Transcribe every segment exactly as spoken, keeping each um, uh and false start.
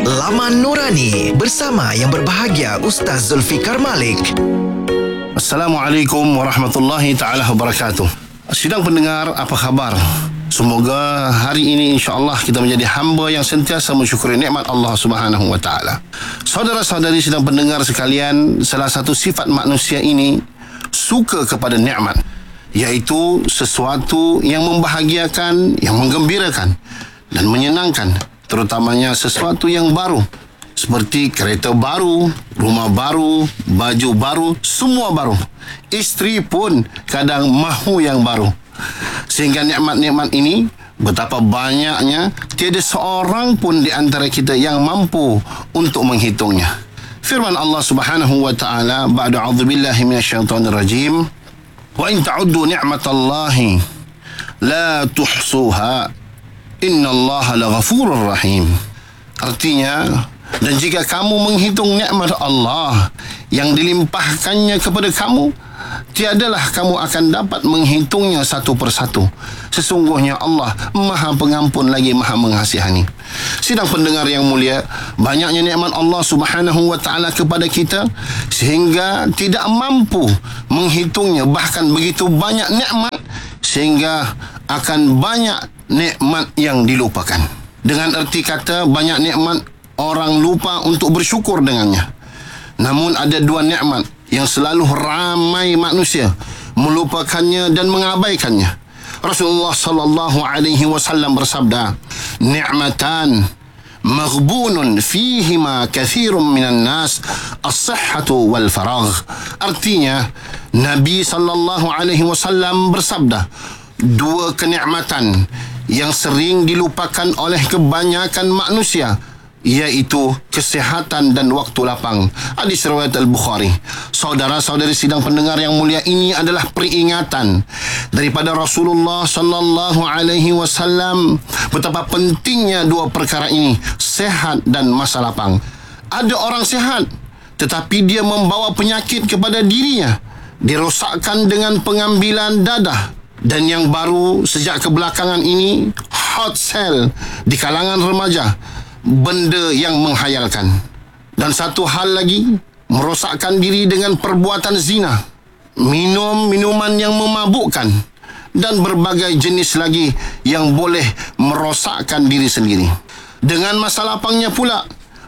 Laman Nurani bersama yang berbahagia Ustaz Zulfikar Malik. Assalamualaikum warahmatullahi ta'ala wabarakatuh. Sidang pendengar, apa khabar? Semoga hari ini insya-Allah kita menjadi hamba yang sentiasa mensyukuri nikmat Allah Subhanahu wa taala. Saudara-saudari sidang pendengar sekalian, salah satu sifat manusia ini suka kepada nikmat, iaitu sesuatu yang membahagiakan, yang menggembirakan dan menyenangkan, terutamanya sesuatu yang baru, seperti kereta baru, rumah baru, baju baru, semua baru. Isteri pun kadang mahu yang baru. Sehingga nikmat-nikmat ini betapa banyaknya, tiada seorang pun di antara kita yang mampu untuk menghitungnya. Firman Allah Subhanahu wa taala, ba'da a'udzubillahi minasyaitonir rajim, wa in ta'uddu ni'matallahi la tuhsuha innallaha laghafurur rahim. Artinya, dan jika kamu menghitung nikmat Allah yang dilimpahkannya kepada kamu, tiadalah kamu akan dapat menghitungnya satu persatu. Sesungguhnya Allah Maha Pengampun lagi Maha Mengasihani. Sidang pendengar yang mulia, banyaknya nikmat Allah Subhanahu wa taala kepada kita sehingga tidak mampu menghitungnya. Bahkan begitu banyak nikmat sehingga akan banyak nikmat yang dilupakan. Dengan erti kata, banyak nikmat orang lupa untuk bersyukur dengannya. Namun ada dua nikmat yang selalu ramai manusia melupakannya dan mengabaikannya. Rasulullah sallallahu alaihi wasallam bersabda, "Ni'matan maghbunun fihima kathirun minan nas, as-sihhatu wal faragh." Artinya, Nabi sallallahu alaihi wasallam bersabda, dua kenikmatan yang sering dilupakan oleh kebanyakan manusia, iaitu kesihatan dan waktu lapang. Hadis riwayat Al-Bukhari. Saudara-saudari sidang pendengar yang mulia, ini adalah peringatan daripada Rasulullah sallallahu alaihi wasallam betapa pentingnya dua perkara ini, sehat dan masa lapang. Ada orang sehat tetapi dia membawa penyakit kepada dirinya, dirosakkan dengan pengambilan dadah. Dan yang baru sejak kebelakangan ini, hot sale di kalangan remaja, benda yang menghayalkan. Dan satu hal lagi, merosakkan diri dengan perbuatan zina, minum minuman yang memabukkan, dan berbagai jenis lagi yang boleh merosakkan diri sendiri. Dengan masa lapangnya pula,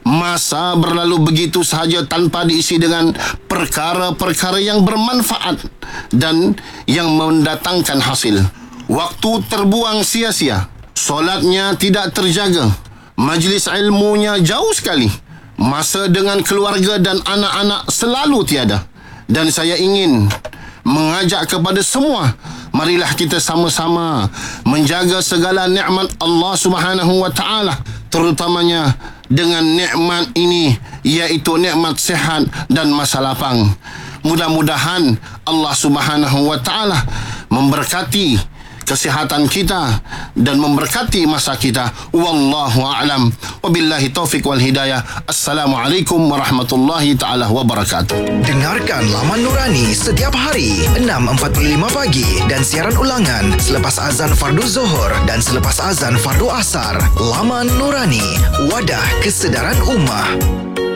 masa berlalu begitu sahaja tanpa diisi dengan perkara-perkara yang bermanfaat dan yang mendatangkan hasil. Waktu terbuang sia-sia, solatnya tidak terjaga, majlis ilmunya jauh sekali, masa dengan keluarga dan anak-anak selalu tiada. Dan saya ingin mengajak kepada semua, marilah kita sama-sama menjaga segala nikmat Allah Subhanahu wa taala, terutamanya dengan nikmat ini, iaitu nikmat sehat dan masa lapang. Mudah-mudahan Allah Subhanahu wa taala memberkati kesihatan kita dan memberkati masa kita. Wallahu a'lam. Wabillahi taufik wal hidayah. Assalamualaikum warahmatullahi taala wabarakatuh. Dengarkan Laman Nurani setiap hari enam empat puluh lima pagi dan siaran ulangan selepas azan fardu Zuhur dan selepas azan fardu Asar. Laman Nurani, wadah kesedaran ummah.